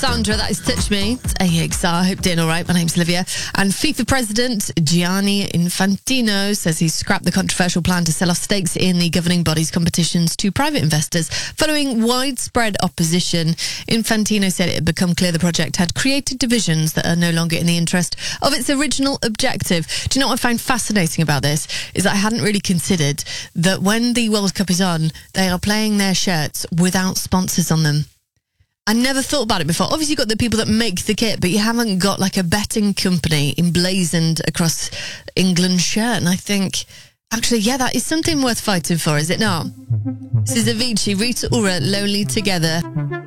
Sandra, that is Touch Me. It's AXR. I hope you're doing all right. My name's Olivia. And FIFA President Gianni Infantino says he's scrapped the controversial plan to sell off stakes in the governing body's competitions to private investors following widespread opposition. Infantino said it had become clear the project had created divisions that are no longer in the interest of its original objective. Do you know what I find fascinating about this? Is that I hadn't really considered that when the World Cup is on, they are playing their shirts without sponsors on them. I never thought about it before. Obviously, you've got the people that make the kit, but you haven't got like a betting company emblazoned across England's shirt. And I think, actually, yeah, that is something worth fighting for, is it not? This is Avicii, Rita Ora, Lonely Together.